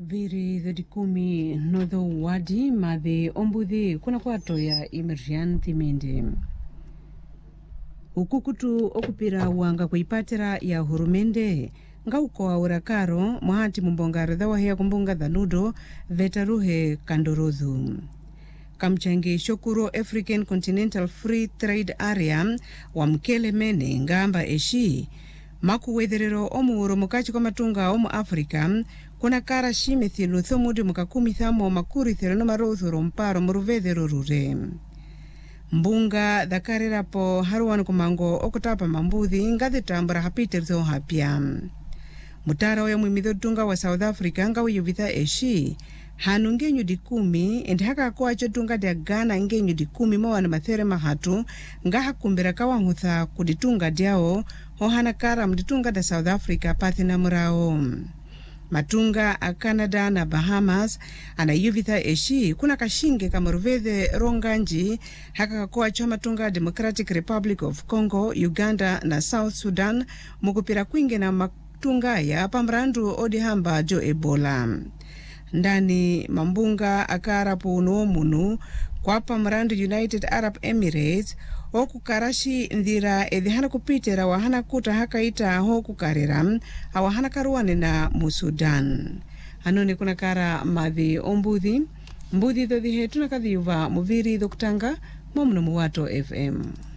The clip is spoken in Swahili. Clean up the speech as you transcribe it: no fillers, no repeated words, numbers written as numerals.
Viri the dikumi notho wadi madhi ombuthi kuna kwato ya emergency mende. Ukukutu okupira wanga kuipatira ya hurumende nga ukoa urakaro mwahati mumbongaro dhawa hea kumbunga dhanudo vetaruhe kandorothu. Kamchangi shokuro African Continental Free Trade Area wa mkele mene ngamba eshi maku wedherero omuuro mukachi kwa matunga omu Afrika kuna kara shimethilu thomudi mukakumi thamo makuri therano marothuro mparo muruvethero rure. Mbunga dhakarira po haruwan kumango okutapa mambuthi ngathitambura hapiterzo hapya. Mutara oya mwimidho tunga wa South Africa nga uyuvitha eshi hanu ngenyu dikumi endi haka kwa chotunga dia Ghana ngenyu dikumi mawana mathere mahatu nga hakumbira kawa hutha kuditunga diao hohana kara mditunga da South Africa pathi na murao. Matunga a Canada na Bahamas anayuvitha eshi kuna kashinge kamaruveze ronganji haka kwa choma tunga Democratic Republic of Congo, Uganda na South Sudan mukupira kwinge na matunga ya pamrandu odihamba jo Ebola. Ndani mambunga akarapu unomunu kwa pamrandu United Arab Emirates oku karashi ndhira edhihana kupitera wahana kuta hakaita hoku karira awahana karuwane na Musudan. Hanoni kuna kara madhi ombuthi mbuthi dhodhi hetu na kadhiuva muviri dhokutanga momno muwato FM.